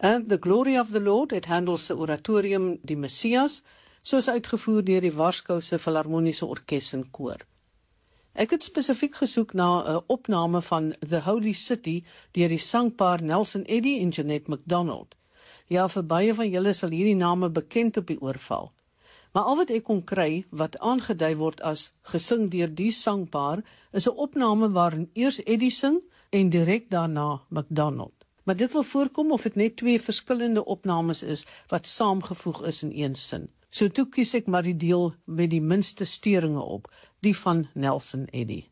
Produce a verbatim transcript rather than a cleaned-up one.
And The Glory of the Lord, het Handel se oratorium Die Messias, soos uitgevoer deur die Warskau se Filharmoniese Orkees en Koor. Ek het spesifiek gesoek na 'n opname van The Holy City deur die sangpaar Nelson Eddy en Jeanette MacDonald. Ja, vir baie van julle sal hierdie name bekend op die oor val. Maar al wat ek kon kry, wat aangedui word as gesing deur die sangpaar, is 'n opname waarin eers Eddy sing en direk daarna MacDonald. Maar dit wil voorkom of dit net twee verskillende opnames is wat saamgevoeg is in een sin. So toe kies ek maar die deel met die minste steuringe op, die van Nelson Eddy.